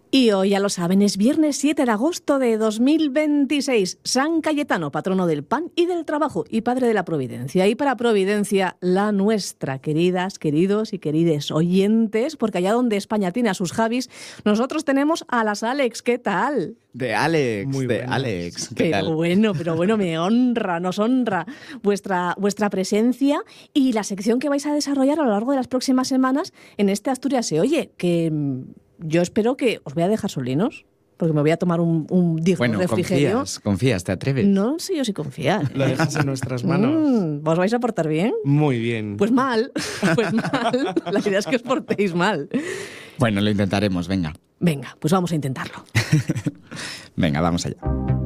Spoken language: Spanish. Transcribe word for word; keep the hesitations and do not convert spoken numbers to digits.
Y hoy, ya lo saben, es viernes siete de agosto de dos mil veintiséis. San Cayetano, patrono del pan y del trabajo y padre de la providencia. Y para providencia, la nuestra, queridas, queridos y querides oyentes, porque allá donde España tiene a sus Javis, nosotros tenemos a las Alex. ¿Qué tal? De Alex, Muy de buenas. Alex. ¿Qué Pero tal? bueno, pero bueno, me honra, nos honra vuestra, vuestra presencia y la sección que vais a desarrollar a lo largo de las próximas semanas en este Asturias se oye, que mm, yo espero que os voy a dejar solinos, porque me voy a tomar un, un digno Bueno, refrigerio. confías, confías, te atreves. No sé yo si confiar. Lo dejas en nuestras manos. Mm, ¿Vos vais a portar bien? Muy bien. Pues mal, pues mal. La idea es que os portéis mal. Bueno, lo intentaremos, venga. Venga, pues vamos a intentarlo. Venga, vamos allá.